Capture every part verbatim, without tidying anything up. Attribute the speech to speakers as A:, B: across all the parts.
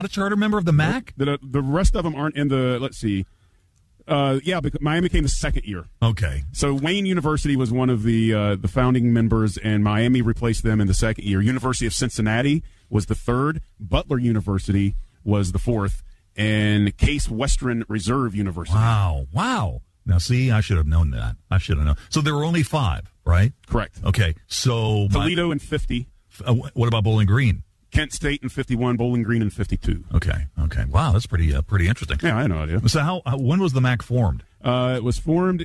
A: a charter member of the M A C?
B: The, the rest of them aren't in the, let's see. Uh, yeah, because Miami came the second year.
A: Okay.
B: So Wayne University was one of the uh, the founding members, and Miami replaced them in the second year. University of Cincinnati was the third. Butler University was the fourth. And Case Western Reserve University.
A: Wow. Wow. Now, see, I should have known that. I should have known. So there were only five, right?
B: Correct.
A: Okay. So
B: Toledo
A: my,
B: in fifty.
A: Uh, what about Bowling Green?
B: Kent State in fifty-one, Bowling Green in fifty-two.
A: Okay. Okay. Wow, that's pretty uh, pretty interesting.
B: Yeah, I had no idea.
A: So how, how when was the M A C formed?
B: Uh, it was formed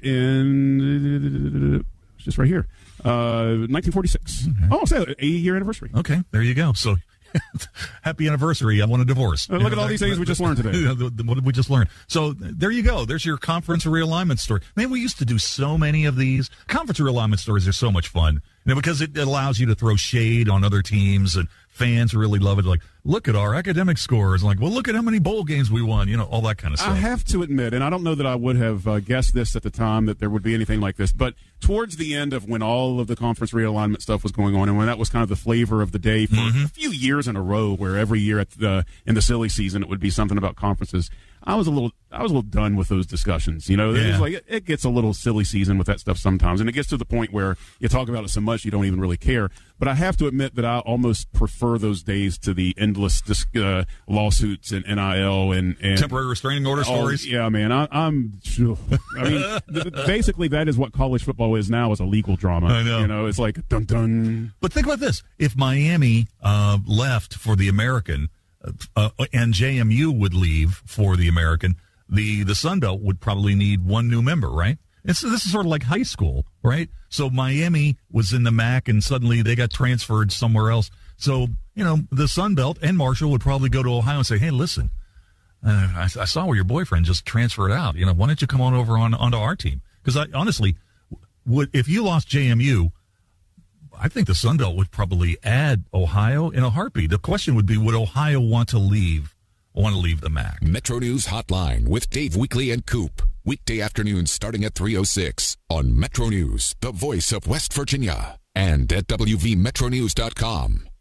B: in it's just right here, uh, nineteen forty-six. Okay. Oh, so eighty year anniversary.
A: Okay, there you go. So. Happy anniversary. I want a divorce.
B: Uh, look at all these things we just learned today.
A: What did we just learn? So there you go. There's your conference realignment story. Man, we used to do so many of these. Conference realignment stories are so much fun, you know, because it allows you to throw shade on other teams, and fans really love it. Like, look at our academic scores. Like, well, look at how many bowl games we won. You know, all that kind of stuff.
B: I have to admit, and I don't know that I would have uh, guessed this at the time, that there would be anything like this, but towards the end of when all of the conference realignment stuff was going on, and when that was kind of the flavor of the day for mm-hmm. a few years in a row, where every year at the, in the silly season it would be something about conferences, I was a little, I was a little done with those discussions. You know, yeah. It's like it, it gets a little silly season with that stuff sometimes, and it gets to the point where you talk about it so much you don't even really care. But I have to admit that I almost prefer those days to the endless uh, lawsuits and N I L and, and
A: temporary restraining order
B: all,
A: stories.
B: Yeah, man, I, I'm. I mean, th- basically, that is what college football is now, is a legal drama.
A: I know.
B: You know, it's like dun dun.
A: But think about this: if Miami uh, left for the American, uh, and J M U would leave for the American, the the Sun Belt would probably need one new member, right? It's, this is sort of like high school, right? So Miami was in the M A C, and suddenly they got transferred somewhere else. So, you know, the Sun Belt and Marshall would probably go to Ohio and say, hey, listen, uh, I, I saw where your boyfriend just transferred out. You know, why don't you come on over on onto our team? Because I honestly, would if you lost J M U, I think the Sun Belt would probably add Ohio in a heartbeat. The question would be, would Ohio want to leave, want to leave the M A C?
C: Metro News Hotline with Dave Weekley and Coop. Weekday afternoons starting at three oh six on Metro News, the voice of West Virginia, and at W V Metro News dot com.